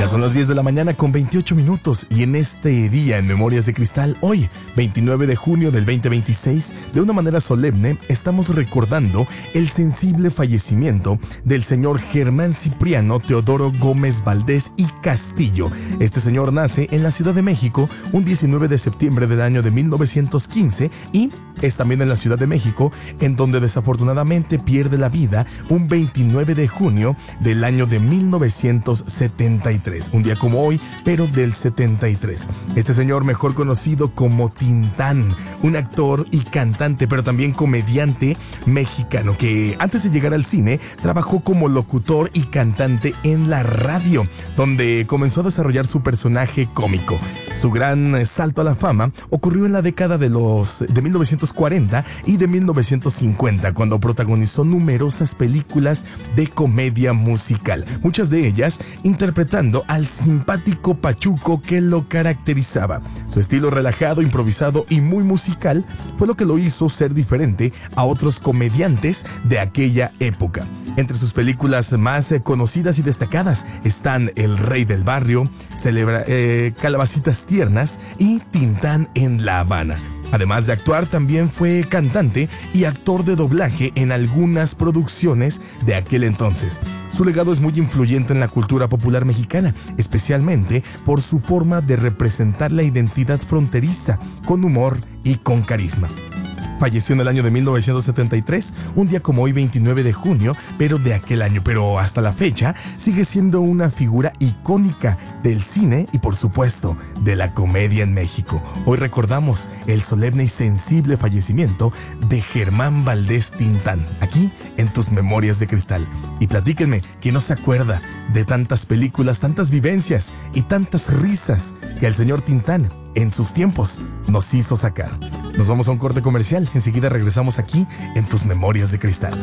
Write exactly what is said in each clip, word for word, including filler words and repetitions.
Ya son las diez de la mañana con veintiocho minutos y en este día en Memorias de Cristal, hoy, veintinueve de junio del veinte veintiséis, de una manera solemne, estamos recordando el sensible fallecimiento del señor Germán Cipriano Teodoro Gómez Valdés y Castillo. Este señor nace en la Ciudad de México un diecinueve de septiembre del año de mil novecientos quince y es también en la Ciudad de México en donde desafortunadamente pierde la vida un veintinueve de junio del año de mil novecientos setenta y tres. Un día como hoy, pero del setenta y tres. Este señor, mejor conocido como Tintán, un actor y cantante, pero también comediante mexicano que antes de llegar al cine trabajó como locutor y cantante en la radio, donde comenzó a desarrollar su personaje cómico. Su gran salto a la fama ocurrió en la década de los de mil novecientos cuarenta y de mil novecientos cincuenta, cuando protagonizó numerosas películas de comedia musical, muchas de ellas interpretando al simpático pachuco que lo caracterizaba. Su estilo relajado, improvisado y muy musical fue lo que lo hizo ser diferente a otros comediantes de aquella época. Entre sus películas más eh, conocidas y destacadas están El Rey del Barrio, Celebra, eh, Calabacitas Tiernas y Tintán en La Habana. Además de actuar, también fue cantante y actor de doblaje en algunas producciones de aquel entonces. Su legado es muy influyente en la cultura popular mexicana, especialmente por su forma de representar la identidad fronteriza, con humor y con carisma. Falleció en el año de mil novecientos setenta y tres, un día como hoy, veintinueve de junio, pero de aquel año. Pero hasta la fecha sigue siendo una figura icónica del cine y, por supuesto, de la comedia en México. Hoy recordamos el solemne y sensible fallecimiento de Germán Valdés Tintán, aquí en tus Memorias de Cristal. Y platíquenme, ¿quién no se acuerda de tantas películas, tantas vivencias y tantas risas que el señor Tintán en sus tiempos nos hizo sacar? Nos vamos a un corte comercial. Enseguida regresamos aquí en tus Memorias de Cristal.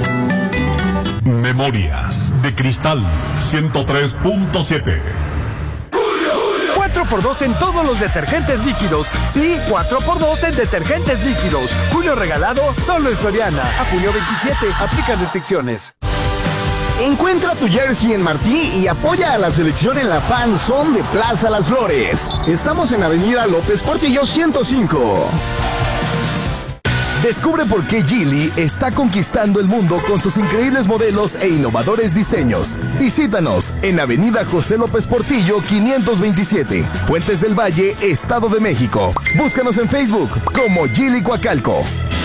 Memorias de Cristal ciento tres punto siete. cuatro por dos en todos los detergentes líquidos. Sí, cuatro por dos en detergentes líquidos. Julio regalado solo en Soriana. A junio veintisiete. Aplican restricciones. Encuentra tu jersey en Martí y apoya a la selección en la Fan Zone de Plaza Las Flores. Estamos en Avenida López Portillo ciento cinco. Descubre por qué Geely está conquistando el mundo con sus increíbles modelos e innovadores diseños. Visítanos en Avenida José López Portillo quinientos veintisiete, Fuentes del Valle, Estado de México. Búscanos en Facebook como Geely Coacalco.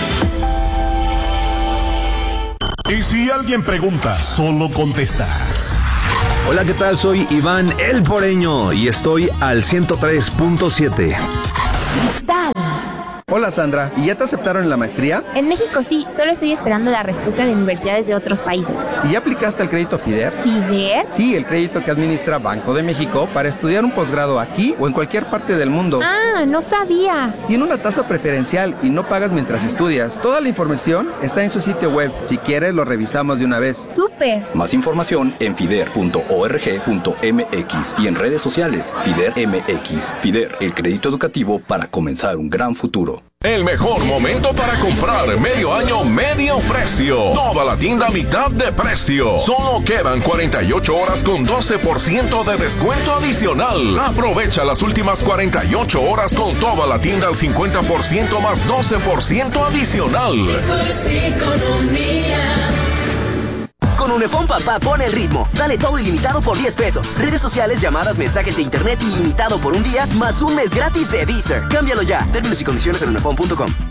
Y si alguien pregunta, solo contestas. Hola, ¿qué tal? Soy Iván El Poreño y estoy al ciento tres punto siete. Cristal. Hola Sandra, ¿y ya te aceptaron en la maestría? En México sí, solo estoy esperando la respuesta de universidades de otros países. ¿Y ya aplicaste al crédito FIDER? ¿FIDER? Sí, el crédito que administra Banco de México para estudiar un posgrado aquí o en cualquier parte del mundo. Ah, no sabía. Tiene una tasa preferencial y no pagas mientras estudias. Toda la información está en su sitio web. Si quieres, lo revisamos de una vez. ¡Súper! Más información en fider punto org punto mx y en redes sociales FIDER M X. FIDER, el crédito educativo para comenzar un gran futuro. El mejor momento para comprar medio año, medio precio. Toda la tienda a mitad de precio. Solo quedan cuarenta y ocho horas con doce por ciento de descuento adicional. Aprovecha las últimas cuarenta y ocho horas con toda la tienda al cincuenta por ciento más doce por ciento adicional. Con Unifón Papá pone el ritmo. Dale todo ilimitado por diez pesos. Redes sociales, llamadas, mensajes e internet ilimitado por un día, más un mes gratis de Deezer. Cámbialo ya. Términos y condiciones en unifón punto com.